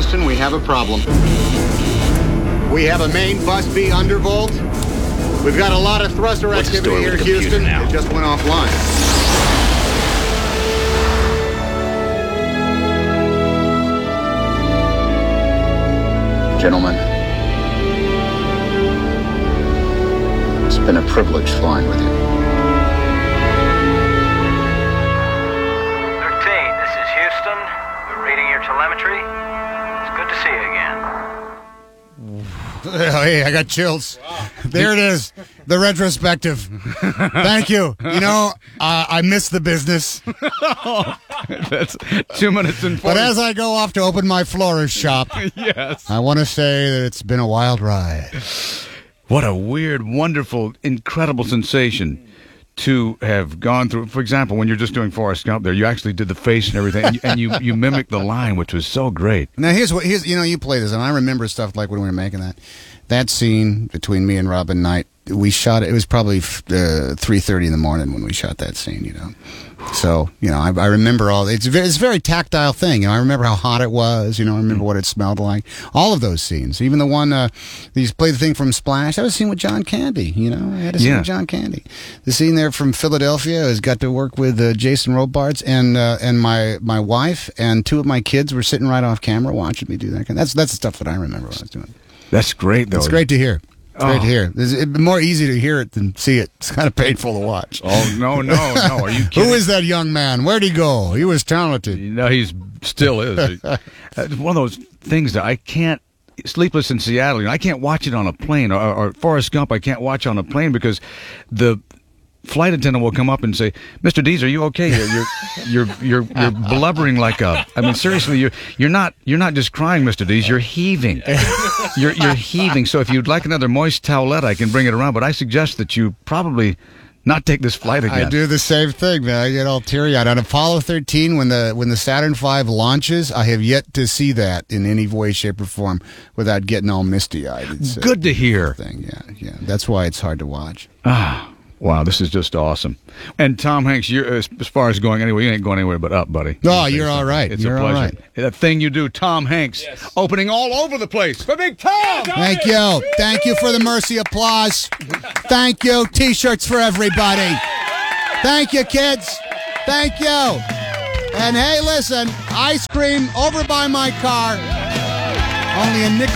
Houston, we have a problem. We have a main bus B undervolt. We've got a lot of thruster activity here, Houston. It just went offline. Gentlemen, it's been a privilege flying with you. 13, this is Houston. We're reading your telemetry. It's good to see you again. Hey, I got chills. Wow. There it is, the retrospective. Thank you. You know, I miss the business. That's 2 minutes and 40. But as I go off to open my florist shop, yes, I want to say that it's been a wild ride. What a weird, wonderful, incredible sensation to have gone through. For example, when you're just doing Forrest Gump there, you actually did the face and everything, and you mimicked the line, which was so great. Now, here's you play this, and I remember stuff like when we were making that scene between me and Robin Knight. We shot it. It was probably 3:30 in the morning when we shot that scene. You know, so I remember all. It's a very tactile thing. I remember how hot it was. I remember what it smelled like. All of those scenes, even the one these played the thing from Splash. That was a scene with John Candy. I had a scene with John Candy. The scene there from Philadelphia has got to work with Jason Robards and my wife and two of my kids were sitting right off camera watching me do that. That's the stuff that I remember when I was doing. That's great, though. It's great to hear. It's great to hear. It's more easy to hear it than see it. It's kind of painful to watch. Oh, no. Are you kidding? Who is that young man? Where'd he go? He was talented. No, he still is. One of those things that I can't, Sleepless in Seattle, I can't watch it on a plane. Or Forrest Gump, I can't watch on a plane because the flight attendant will come up and say, "Mr. Dees, are you okay? You're blubbering like a. I mean, seriously, you're not just crying, Mr. Dees. You're heaving. You're heaving. So if you'd like another moist towelette, I can bring it around. But I suggest that you probably not take this flight again." I do the same thing, man. I get all teary-eyed. On Apollo 13, when the Saturn V launches, I have yet to see that in any way, shape, or form without getting all misty-eyed. It's good to hear. Thing. Yeah. That's why it's hard to watch. Wow, this is just awesome. And Tom Hanks, you're, as far as going anywhere, you ain't going anywhere but up, buddy. No, you're all right. It's you're a pleasure. All right. That thing you do, Tom Hanks, opening all over the place. For Big Tom! Thank you. Thank you for the mercy applause. Thank you. T-shirts for everybody. Thank you, kids. Thank you. And hey, listen, ice cream over by my car. Only a nickel.